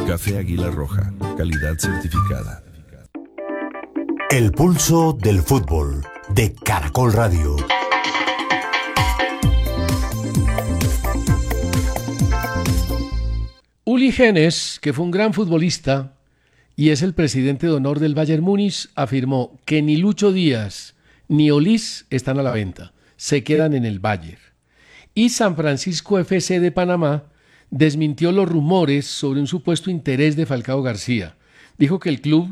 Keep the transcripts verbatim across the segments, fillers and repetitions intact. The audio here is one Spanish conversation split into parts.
Café Águila Roja, calidad certificada. El pulso del fútbol de Caracol Radio. Uli Hoeneß, que fue un gran futbolista y es el presidente de honor del Bayern Múnich, afirmó que ni Lucho Díaz ni Olís están a la venta, se quedan en el Bayern. Y San Francisco F C de Panamá desmintió los rumores sobre un supuesto interés de Falcao García. Dijo que el club,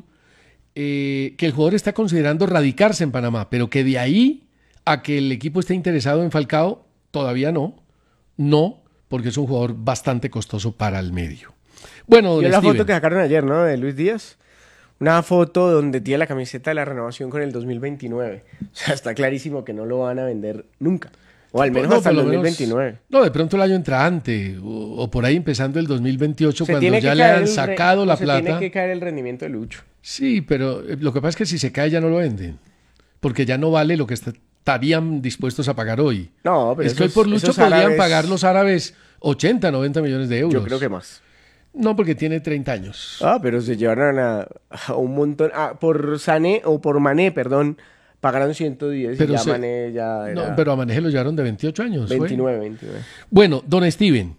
eh, que el jugador está considerando radicarse en Panamá, pero que de ahí a que el equipo esté interesado en Falcao, todavía no, no, porque es un jugador bastante costoso para el medio. Bueno, Yo la foto que sacaron ayer, ¿no? De Luis Díaz. Una foto donde tiene la camiseta de la renovación con el dos mil veintinueve. O sea, está clarísimo que no lo van a vender nunca. O al menos no, hasta el dos mil menos, veintinueve. No, de pronto el año entrante, o, o por ahí empezando el dos mil veintiocho, se cuando ya le han sacado re... la se plata. Tiene que caer el rendimiento de Lucho. Sí, pero lo que pasa es que si se cae ya no lo venden. Porque ya no vale lo que está, estarían dispuestos a pagar hoy. No, pero es que esos, hoy por Lucho podrían árabes... pagar los árabes ochenta, noventa millones de euros. Yo creo que más. No, porque tiene treinta años. Ah, pero se llevaron a, a un montón. Ah, por Sané, o por Mané, perdón, pagaron ciento diez pero y ya se... Mané ya era... No, pero a Mané lo llevaron de veintiocho años. veintinueve, ¿fue? veintinueve. Bueno, don Steven,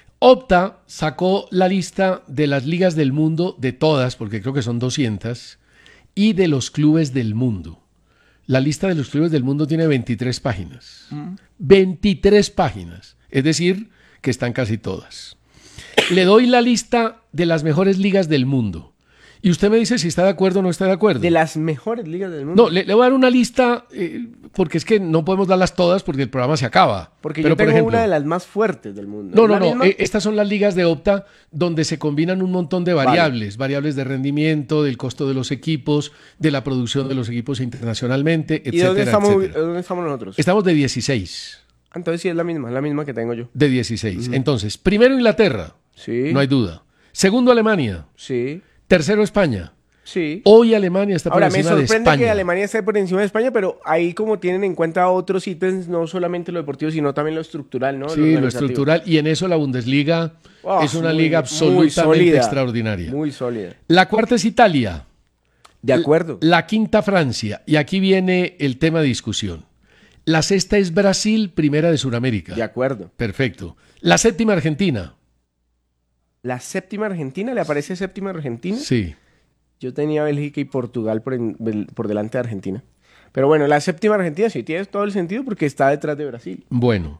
Opta sacó la lista de las ligas del mundo, de todas, porque creo que son doscientas, y de los clubes del mundo. La lista de los clubes del mundo tiene veintitrés páginas. Mm. veintitrés páginas. Es decir, que están casi todas. Le doy la lista de las mejores ligas del mundo. Y usted me dice si está de acuerdo o no está de acuerdo. ¿De las mejores ligas del mundo? No, le, le voy a dar una lista, eh, porque es que no podemos darlas todas porque el programa se acaba. Porque Pero, yo tengo por ejemplo, una de las más fuertes del mundo. No, no, no. misma? Eh, estas son las ligas de Opta donde se combinan un montón de variables. Vale. Variables de rendimiento, del costo de los equipos, de la producción de los equipos internacionalmente, etcétera, ¿Y dónde estamos, etcétera. dónde estamos nosotros? Estamos de dieciséis. Entonces sí es la misma, es la misma que tengo yo. De dieciséis. Uh-huh. Entonces, primero Inglaterra. Sí. No hay duda. Segundo Alemania. Sí. Tercero España. Sí. Hoy Alemania está por Ahora, encima de España. me sorprende que Alemania esté por encima de España, pero ahí como tienen en cuenta otros ítems, no solamente lo deportivo, sino también lo estructural, ¿no? Sí, lo, lo estructural. Y en eso la Bundesliga oh, es una muy, liga absolutamente sólida, extraordinaria. Muy sólida. La cuarta es Italia. De acuerdo. La quinta Francia. Y aquí viene el tema de discusión. La sexta es Brasil, primera de Sudamérica. De acuerdo. Perfecto. La séptima Argentina. ¿La séptima Argentina? ¿Le aparece séptima Argentina? Sí. Yo tenía Bélgica y Portugal por, en, por delante de Argentina. Pero bueno, la séptima Argentina sí tiene todo el sentido porque está detrás de Brasil. Bueno.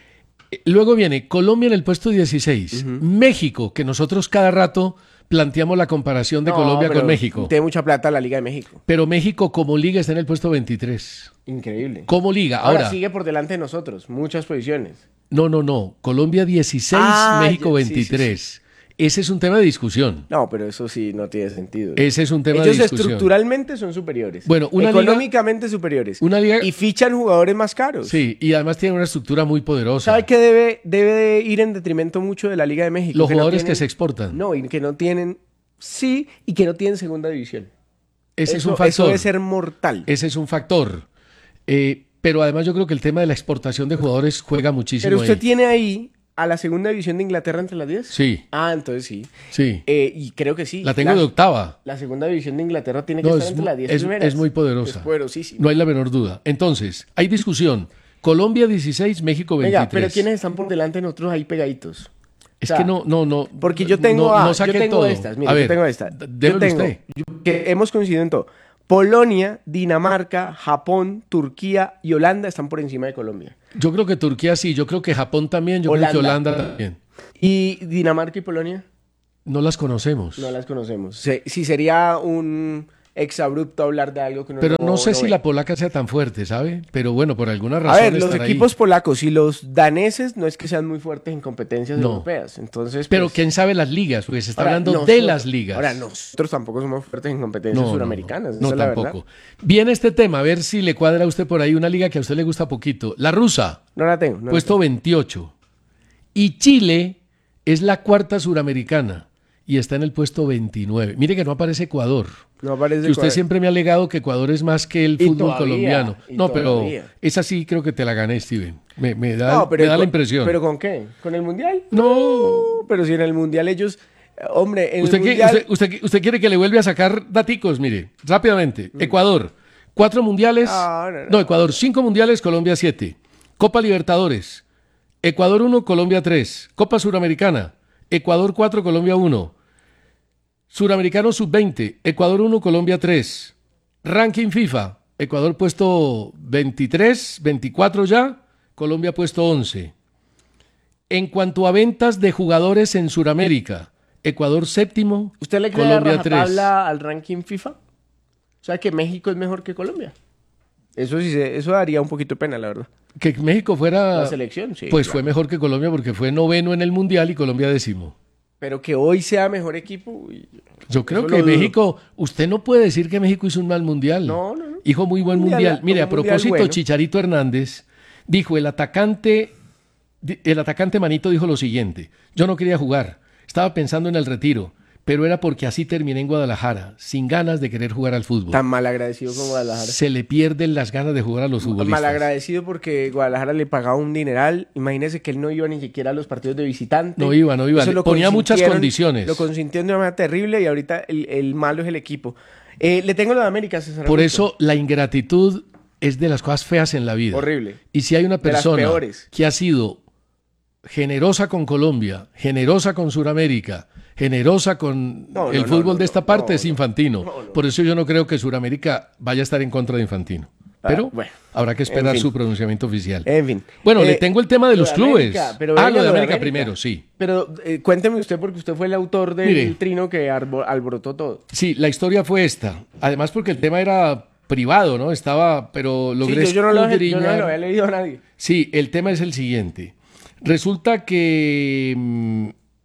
Luego viene Colombia en el puesto dieciséis. Uh-huh. México, que nosotros cada rato planteamos la comparación de no, Colombia con México. Tiene mucha plata la Liga de México. Pero México como liga está en el puesto veintitrés. Increíble. Como liga. Ahora, Ahora sigue por delante de nosotros, muchas posiciones. No, no, no. Colombia dieciséis, ah, México veintitrés. Sí, sí, sí. Ese es un tema de discusión. No, pero eso sí no tiene sentido. Ese es un tema Ellos de discusión. Ellos estructuralmente son superiores. Bueno, una económicamente liga, superiores. Una liga, y fichan jugadores más caros. Sí, y además tienen una estructura muy poderosa. ¿Sabe qué debe, debe de ir en detrimento mucho de la Liga de México? Los que jugadores no tienen, que se exportan. No, y que no tienen... Sí, y que no tienen segunda división. Ese eso, es un factor. Eso debe ser mortal. Ese es un factor. Eh, pero además yo creo que el tema de la exportación de jugadores juega muchísimo. Pero usted ahí. tiene ahí a la segunda división de Inglaterra entre las diez. Sí. Ah, entonces sí. Sí. Eh, y creo que sí. La tengo la, de octava. La segunda división de Inglaterra tiene que no, estar es, entre las diez es, primeras. es muy poderosa. Es poderosísima. No hay la menor duda. Entonces, hay discusión. Colombia dieciséis, México veintitrés. Venga, pero ¿quiénes están por delante de nosotros ahí pegaditos? Es o sea, que no, no, no. Porque yo tengo, no, ah, no yo tengo todo. estas. Mira, a ver, yo tengo estas. Yo tengo, usted. Yo, que hemos coincidido en todo. Polonia, Dinamarca, Japón, Turquía y Holanda están por encima de Colombia. Yo creo que Turquía sí, yo creo que Japón también, yo Holanda. creo que Holanda también. ¿Y Dinamarca y Polonia? No las conocemos. No las conocemos. Si, si sería un exabrupto hablar de algo que no Pero no, no sé no si ve. la polaca sea tan fuerte, ¿sabe? Pero bueno, por alguna razón. A ver, los equipos ahí. polacos y los daneses no es que sean muy fuertes en competencias no. europeas. Entonces, pero pues, quién sabe las ligas, porque se está ahora, hablando nosotros, de las ligas. Ahora, nosotros tampoco somos fuertes en competencias no, suramericanas. No, no, esa no es tampoco. La verdad. Viene este tema, a ver si le cuadra a usted por ahí una liga que a usted le gusta poquito. La rusa. No la tengo. No puesto la tengo. veintiocho. Y Chile es la cuarta suramericana y está en el puesto veintinueve. Mire que no aparece Ecuador. No aparece que usted Ecuador. siempre me ha alegado que Ecuador es más que el Y fútbol todavía, colombiano. y No, todavía. pero esa sí creo que te la gané, Steven. Me, me da, No, pero me da con, la impresión. ¿Pero con qué? ¿Con el Mundial? No. Pero si en el Mundial ellos... Hombre, en ¿Usted, el qué- mundial... usted, usted- usted quiere que le vuelva a sacar daticos? Mire, rápidamente. Ecuador, cuatro mundiales. No, no, no. No, Ecuador, cinco mundiales, Colombia siete. Copa Libertadores. Ecuador uno, Colombia tres. Copa Suramericana. Ecuador cuatro, Colombia uno. Suramericano sub veinte. Ecuador uno, Colombia tres. Ranking FIFA. Ecuador puesto veintitrés, veinticuatro ya. Colombia puesto once. En cuanto a ventas de jugadores en Suramérica, Ecuador séptimo, ¿Usted le cree Colombia a tres. rajatabla al ranking FIFA? O sea, que México es mejor que Colombia. Eso sí, se- eso daría un poquito de pena, la verdad. Que México fuera, La selección, sí. pues claro. fue mejor que Colombia porque fue noveno en el Mundial y Colombia décimo. Pero que hoy sea mejor equipo... uy, Yo creo eso que lo dudo. México, usted no puede decir que México hizo un mal Mundial. No, no, no. Hizo muy buen Mundial, Mundial. un Mire, a mundial propósito, bueno. Chicharito Hernández dijo, el atacante, el atacante Manito dijo lo siguiente, yo no quería jugar, estaba pensando en el retiro, pero era porque así terminé en Guadalajara, sin ganas de querer jugar al fútbol. Tan mal agradecido como Guadalajara. Se le pierden las ganas de jugar a los futbolistas. Mal agradecido porque Guadalajara le pagaba un dineral. Imagínese que él no iba ni siquiera a los partidos de visitante. No iba, no iba. Eso Le lo ponía muchas consintieron- condiciones. Lo consintieron de una manera terrible y ahorita el, el malo es el equipo. Eh, le tengo lo de América, César Por Augusto. eso la ingratitud es de las cosas feas en la vida. Horrible. Y si hay una De las persona peores. que ha sido generosa con Colombia, generosa con Sudamérica, generosa con No, no, el no, fútbol no, de esta no, parte no, es no. Infantino. No, no. Por eso yo no creo que Sudamérica vaya a estar en contra de Infantino. Ah, Pero bueno. habrá que esperar En fin. su pronunciamiento oficial. En fin. Bueno, Eh, le tengo el tema de lo los clubes. América, pero ah, venga, lo de América, primero, sí. Pero eh, cuénteme usted porque usted fue el autor del Mire. trino que arbo- alborotó todo. Sí, la historia fue esta. Además porque el tema era privado, ¿no? Estaba, pero Sí, logré yo, yo no lo, yo no escudriñar. lo había leído a nadie. Sí, el tema es el siguiente. Resulta que, mm,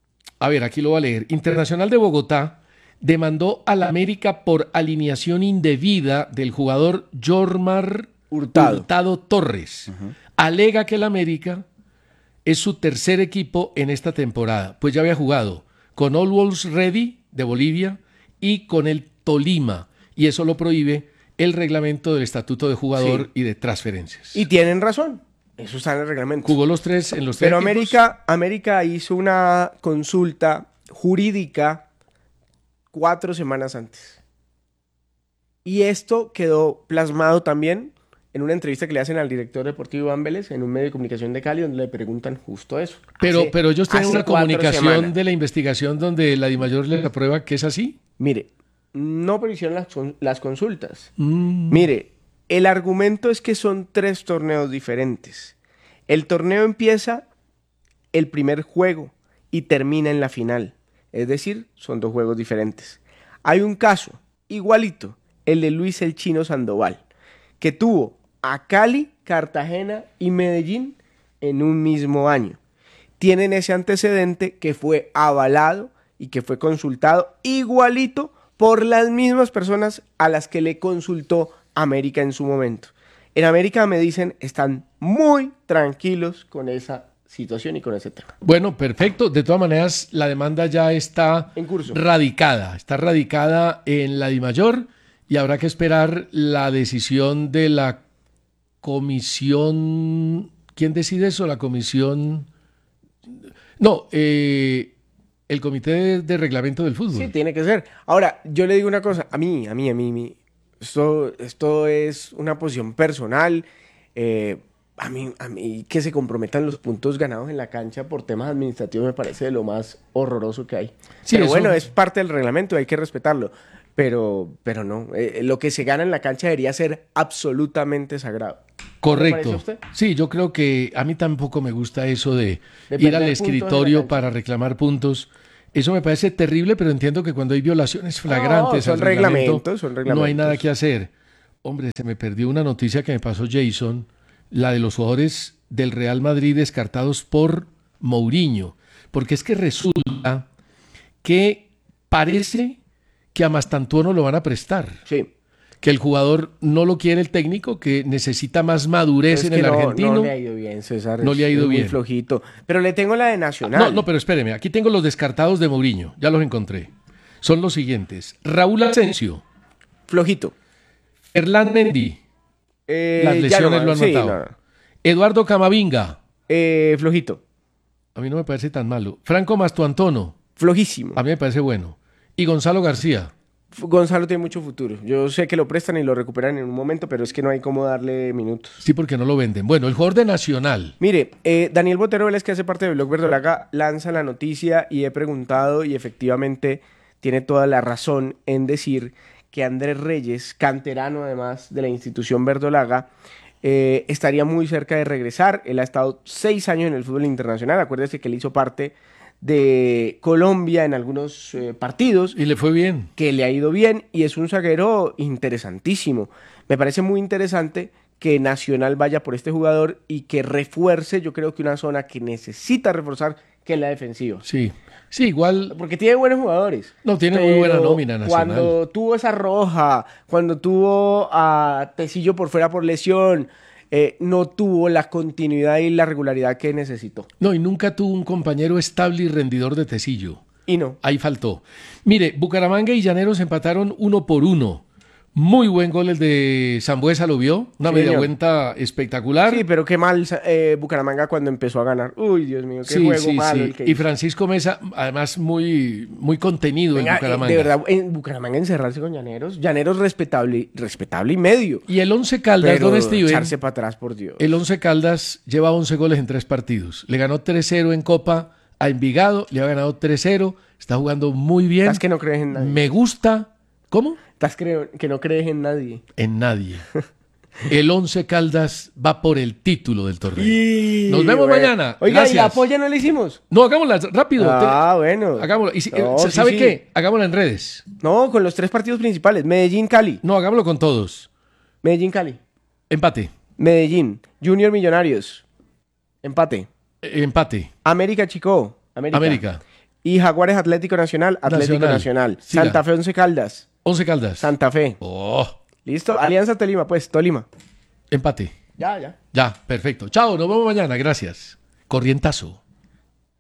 a ver, aquí lo voy a leer. Internacional de Bogotá demandó al América por alineación indebida del jugador Jormar Hurtado. Hurtado Torres. Alega que el América es su tercer equipo en esta temporada, pues ya había jugado con All Wolves Ready de Bolivia y con el Tolima, y eso lo prohíbe el reglamento del Estatuto de Jugador Sí. y de Transferencias. Y tienen razón. Eso está en el reglamento. Jugó los tres en los tres Pero equipos. América, América hizo una consulta jurídica cuatro semanas antes. Y esto quedó plasmado también en una entrevista que le hacen al director deportivo Iván Vélez en un medio de comunicación de Cali, donde le preguntan justo eso. Pero, Hace- pero ellos tienen hace una cuatro comunicación semanas. de la investigación donde la DIMAYOR les aprueba que es así. Mire, no pero hicieron las, con- las consultas. Mm. Mire, el argumento es que son tres torneos diferentes. El torneo empieza el primer juego y termina en la final. Es decir, son dos juegos diferentes. Hay un caso igualito, el de Luis el Chino Sandoval, que tuvo a Cali, Cartagena y Medellín en un mismo año. Tienen ese antecedente que fue avalado y que fue consultado igualito por las mismas personas a las que le consultó América en su momento. En América me dicen, están muy tranquilos con esa situación y con ese tema. Bueno, perfecto. De todas maneras, la demanda ya está En curso. radicada. Está radicada en la DIMAYOR y habrá que esperar la decisión de la comisión. ¿Quién decide eso? La comisión. No, eh, el comité de, de reglamento del fútbol. Sí, tiene que ser. Ahora, yo le digo una cosa, a mí, a mí, a mí, a mí, esto, esto es una posición personal. eh, a mí, a mí que se comprometan los puntos ganados en la cancha por temas administrativos me parece de lo más horroroso que hay. Sí, pero eso- bueno, es parte del reglamento, hay que respetarlo. Pero, pero no, eh, lo que se gana en la cancha debería ser absolutamente sagrado. Correcto. parece a usted? Sí, yo creo que a mí tampoco me gusta eso de, De ir perder al puntos en la escritorio cancha. para reclamar puntos. Eso me parece terrible, pero entiendo que cuando hay violaciones flagrantes son al reglamento, reglamentos, son no hay reglamentos. nada que hacer. Hombre, se me perdió una noticia que me pasó Jason, la de los jugadores del Real Madrid descartados por Mourinho. Porque es que resulta que parece que a Mastantuono lo van a prestar. Sí. Que el jugador no lo quiere el técnico, que necesita más madurez Es en que el no, argentino. no le ha ido bien, César. No es- le ha ido es muy bien. flojito. Pero le tengo la de Nacional. No, no, pero espéreme, aquí tengo los descartados de Mourinho, ya los encontré. Son los siguientes: Raúl Asensio, Flojito. Erlán Mendy, Eh, las ya lesiones no, lo han sí, matado. no, no. Eduardo Camavinga, Eh, flojito. a mí no me parece tan malo. Franco Mastuantono, flojísimo. A mí me parece bueno. Y Gonzalo García. Gonzalo tiene mucho futuro. Yo sé que lo prestan y lo recuperan en un momento, pero es que no hay cómo darle minutos. Sí, porque no lo venden. Bueno, el jugador de Nacional. Mire, eh, Daniel Botero Vélez, que hace parte del Blog Verdolaga, lanza la noticia y he preguntado y efectivamente tiene toda la razón en decir que Andrés Reyes, canterano además de la institución verdolaga, eh, estaría muy cerca de regresar. Él ha estado seis años en el fútbol internacional. Acuérdese que él hizo parte de Colombia en algunos eh, partidos. Y le fue bien. Que le ha ido bien y es un zaguero interesantísimo. Me parece muy interesante que Nacional vaya por este jugador y que refuerce, yo creo que una zona que necesita reforzar, que es la defensiva. Sí, sí, igual. Porque tiene buenos jugadores. No, tiene muy buena nómina Nacional. Cuando tuvo esa Roja, cuando tuvo a Tecillo por fuera por lesión, eh, no tuvo la continuidad y la regularidad que necesitó. No, y nunca tuvo un compañero estable y rendidor de Tecillo. Y no. Ahí faltó. Mire, Bucaramanga y Llaneros empataron uno por uno. Muy buen gol el de Sambuesa, ¿lo vio? Una Sí, media señor. vuelta espectacular. Sí, pero qué mal eh, Bucaramanga cuando empezó a ganar. Uy, Dios mío, qué Sí, juego sí, malo sí. el que Y hizo. Francisco Mesa, además, muy, muy contenido Venga, en eh, Bucaramanga. de verdad, en Bucaramanga encerrarse con Llaneros. Llaneros respetable, respetable y medio. Y el Once Caldas, Pero don Steven, echarse para atrás, por Dios. el Once Caldas lleva once goles en tres partidos. Le ganó tres cero en Copa a Envigado, le ha ganado tres cero. Está jugando muy bien. Estás que no crees en nadie. Me gusta. ¿Cómo? Estás creo- que no crees en nadie. En nadie. El Once Caldas va por el título del torneo. Y, Nos vemos bueno. mañana. Oiga, Gracias. ¿y la polla no la hicimos? No, hagámosla rápido. Ah, Te- bueno. Hagámoslo. Y si- No, eh, sí, ¿Sabe sí. qué? Hagámosla en redes. No, con los tres partidos principales. Medellín, Cali. No, hagámoslo con todos. Medellín, Cali. Empate. Medellín. Junior Millonarios. Empate. Eh, empate. América, Chico. América. América. Y Jaguares Atlético Nacional. Atlético Nacional. Nacional. Siga. Santa Fe, Once Caldas. Once Caldas. Santa Fe. Oh, ¿Listo? Alianza Tolima, pues. Tolima. empate. Ya, ya. Ya, perfecto. Chao, nos vemos mañana. Gracias. Corrientazo.